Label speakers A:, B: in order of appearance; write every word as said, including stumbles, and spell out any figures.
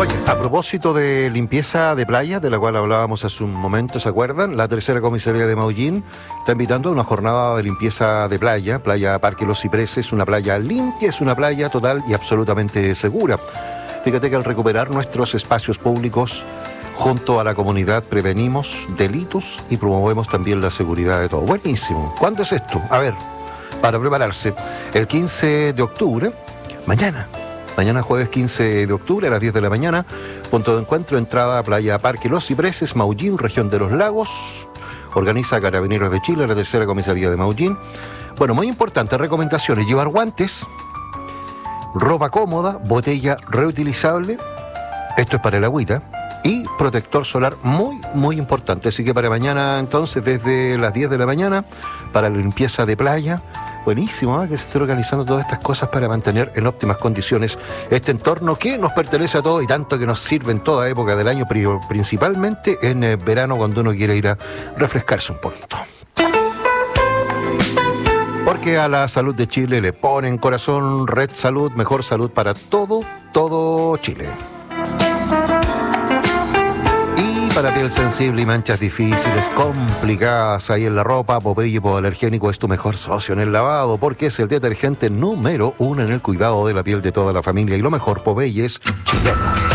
A: Oye, a propósito de limpieza de playa, de la cual hablábamos hace un momento, ¿se acuerdan? La tercera comisaría de Maullín está invitando a una jornada de limpieza de playa, playa Parque Los Cipreses, una playa limpia, es una playa total y absolutamente segura. Fíjate que al recuperar nuestros espacios públicos, junto a la comunidad prevenimos delitos y promovemos también la seguridad de todos. Buenísimo. ¿Cuándo es esto? A ver, para prepararse, el quince de octubre, mañana. Mañana jueves quince de octubre a las diez de la mañana, punto de encuentro, entrada a Playa Parque Los Cipreses, Maullín, región de los Lagos. Organiza Carabineros de Chile, la tercera comisaría de Maullín. Bueno, muy importante, recomendaciones: llevar guantes, ropa cómoda, botella reutilizable, esto es para el agüita, y protector solar, muy, muy importante. Así que para mañana, entonces, desde las diez de la mañana, para la limpieza de playa. Buenísimo, ¿eh? Que se esté organizando todas estas cosas para mantener en óptimas condiciones este entorno que nos pertenece a todos y tanto que nos sirve en toda época del año, pero principalmente en el verano, cuando uno quiere ir a refrescarse un poquito. Porque a la salud de Chile le ponen corazón. Red Salud, mejor salud para todo, todo Chile. Para piel sensible y manchas difíciles, complicadas ahí en la ropa, Popeye Hipoalergénico es tu mejor socio en el lavado, porque es el detergente número uno en el cuidado de la piel de toda la familia. Y lo mejor, Popeye es chileno.